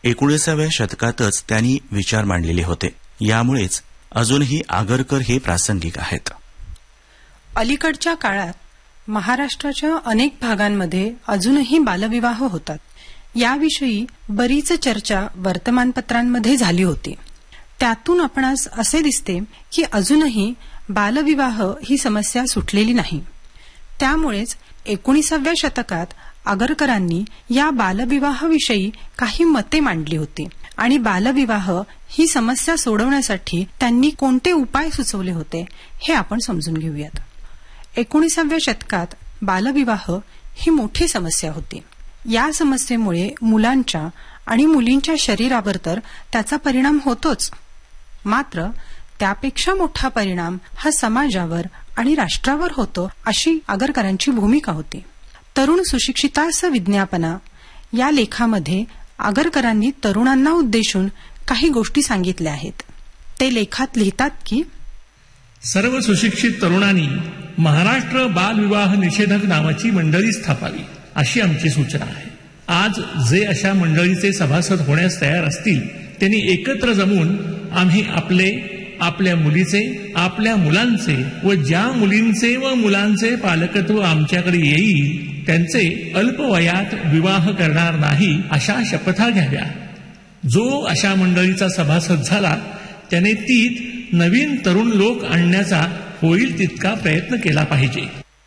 19व्या शतकातच त्यांनी विचार मांडलेले होते. यामुळेच अजूनही आगरकर हे प्रासंगिक आहेत. अलीकडच्या काळात महाराष्ट्राच्या अनेक भागांमध्ये अजूनही बालविवाह होतात. याविषयी बरीच चर्चा वर्तमानपत्रांमध्ये झाली होती. त्यातून आपणास असे दिसते की अजूनही बालविवाह ही समस्या सुटलेली नाही. त्यामुळेच 19व्या शतकात आगरकरांनी या बालविवाहाविषयी काही मते मांडली होती आणि बालविवाह ही समस्या सोडवण्यासाठी त्यांनी कोणते उपाय सुचवले होते हे आपण समजून घेऊयात. 19व्या शतकात बालविवाह ही मोठी समस्या होती. या समस्येमुळे मुलांच्या आणि मुलींच्या शरीरावर तर त्याचा परिणाम होतोच, मात्र त्यापेक्षा मोठा परिणाम हा समाजावर आणि राष्ट्रावर होतो अशी आगरकरांची भूमिका होती. तरुण सुशिक्षितास विज्ञापना या लेखामध्ये आगरकरांनी तरुणांना उद्देशून काही गोष्टी सांगितल्या आहेत. ते लेखात लिहितात की सर्व सुशिक्षित तरुणांनी महाराष्ट्र बालविवाह निषेधक नावाची मंडळी स्थापावी अशी आमची सूचना आहे. आज जे अशा मंडळीचे सभासद होण्यास तयार असतील त्यांनी एकत्र जमून आम्ही आपल्या मुलीचे, आपल्या मुलांचे व ज्या मुलींचे व मुलांचे पालकत्व आमच्याकडे येईल त्यांचे अल्पवयात विवाह करणार नाही अशा शपथा घ्याव्या. जो अशा मंडळीचा सभासद झाला त्याने तीत नवीन तरुण लोक आणण्याचा होईल तितका प्रयत्न केला पाहिजे.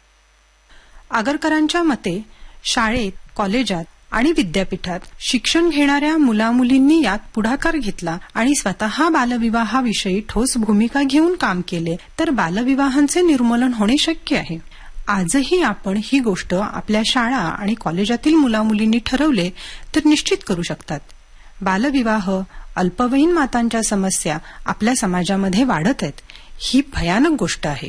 आगरकरांच्या मते शाळेत, कॉलेजात आणि विद्यापीठात शिक्षण घेणाऱ्या मुलामुलींनी यात पुढाकार घेतला आणि स्वतः बालविवाहाविषयी ठोस भूमिका घेऊन काम केले तर बालविवाहांचे निर्मूलन होणे शक्य आहे. आजही आपण ही गोष्ट आपल्या शाळा आणि कॉलेजातील मुलामुलींनी ठरवले तर निश्चित करू शकतात. बालविवाह, अल्पवयीन मातांच्या समस्या आपल्या समाजामध्ये वाढत आहेत. ही भयानक गोष्ट आहे.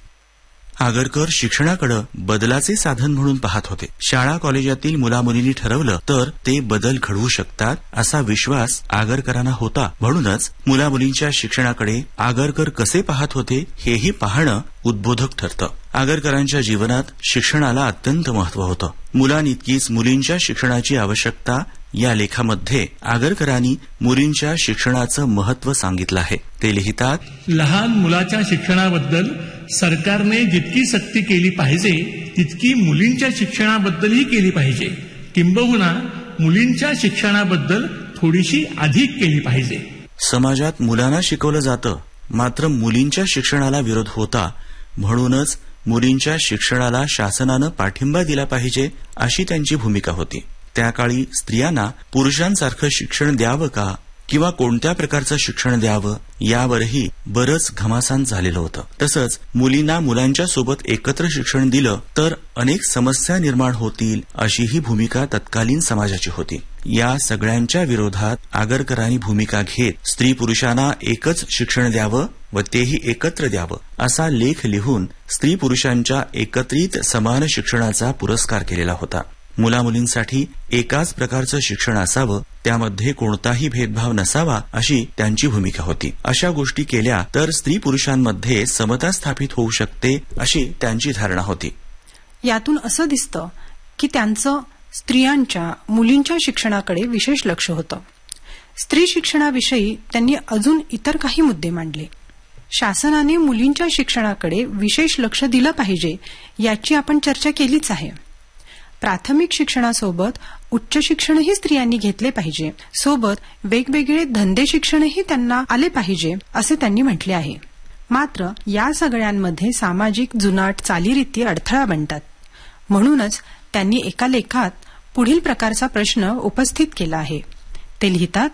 आगरकर शिक्षणाकडे बदलाचे साधन म्हणून पाहत होते. शाळा कॉलेजातील मुलामुलींनी ठरवलं तर ते बदल घडवू शकतात असा विश्वास आगरकरांना होता. म्हणूनच मुलामुलींच्या शिक्षणाकडे आगरकर कसे पाहत होते हेही पाहणं उद्बोधक ठरतं. आगरकरांच्या जीवनात शिक्षणाला अत्यंत महत्व होतं. मुलांइतकीच मुलींच्या शिक्षणाची आवश्यकता या लेखामध्ये आगरकरांनी मुलींच्या शिक्षणाचं महत्व सांगितलं आहे. ते लिहितात, लहान मुलाच्या शिक्षणाबद्दल सरकारने जितकी सक्ती केली पाहिजे तितकी मुलींच्या शिक्षणाबद्दलही केली पाहिजे. किंबहुना मुलींच्या शिक्षणाबद्दल थोडीशी अधिक केली पाहिजे. समाजात मुलांना शिकवलं जातं, मात्र मुलींच्या शिक्षणाला विरोध होता. म्हणूनच मुलींच्या शिक्षणाला शासनानं पाठिंबा दिला पाहिजे अशी त्यांची भूमिका होती. त्या काळी स्त्रियांना पुरुषांसारखं शिक्षण द्यावं का किंवा कोणत्या प्रकारचं शिक्षण द्यावं यावरही बरंच घमासान झालेलं होतं. तसंच मुलींना मुलांच्या सोबत एकत्र शिक्षण दिलं तर अनेक समस्या निर्माण होतील अशीही भूमिका तत्कालीन समाजाची होती. या सगळ्यांच्या विरोधात आगरकरांनी भूमिका घेत स्त्री पुरुषांना एकच शिक्षण द्यावं व तेही एकत्र द्यावं असा लेख लिहून स्त्री पुरुषांच्या एकत्रित समान शिक्षणाचा पुरस्कार केलेला होता. मुलामुलींसाठी एकाच प्रकारचं शिक्षण असावं, त्यामध्ये कोणताही भेदभाव नसावा अशी त्यांची भूमिका होती. अशा गोष्टी केल्या तर स्त्री पुरुषांमध्ये समता स्थापित होऊ शकते अशी त्यांची धारणा होती. यातून असं दिसतं की त्यांचं स्त्रियांच्या, मुलींच्या शिक्षणाकडे विशेष लक्ष होतं. स्त्री शिक्षणाविषयी त्यांनी अजून इतर काही मुद्दे मांडले. शासनाने मुलींच्या शिक्षणाकडे विशेष लक्ष दिलं पाहिजे याची आपण चर्चा केलीच आहे. प्राथमिक शिक्षणासोबत उच्च शिक्षणही स्त्रियांनी घेतले पाहिजे. सोबत वेगवेगळे धंदे शिक्षणही त्यांना आले पाहिजे असे त्यांनी म्हटले आहे. मात्र या सगळ्यांमध्ये सामाजिक जुनाट चालीरीती अडथळा बनतात. म्हणूनच त्यांनी एका लेखात पुढील प्रकारचा प्रश्न उपस्थित केला आहे. ते लिहितात,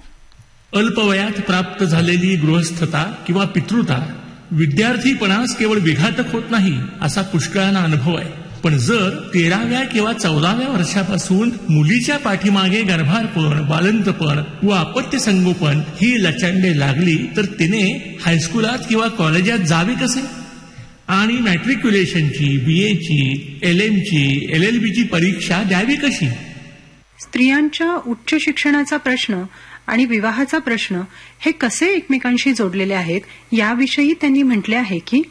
अल्पवयात प्राप्त झालेली गृहस्थता किंवा पितृता विद्यार्थीपणास केवळ विघातक होत नाही असा पुष्कळांना अनुभव आहे. पण जर 13व्या किंवा 14व्या वर्षापासून मुलीच्या पाठीमागे गर्भारपण, बालंतपण व अपत्य संगोपन ही लचांडे लागली तर तिने हायस्कुलात किंवा कॉलेजात जावे कसे आणि मॅट्रिक्युलेशनची, बीएची, एलएमची, एलएलबीची परीक्षा द्यावी कशी. स्त्रियांच्या उच्च शिक्षणाचा प्रश्न आणि विवाहाचा प्रश्न हे कसे एकमेकांशी जोडलेले आहेत याविषयी त्यांनी म्हटले आहे की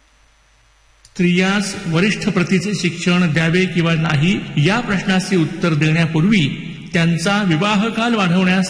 स्त्रियास वरिष्ठ प्रतीचे शिक्षण द्यावे किंवा नाही या प्रश्नाचे उत्तर देण्यापूर्वी त्यांचा विवाहकाल वाढवण्यास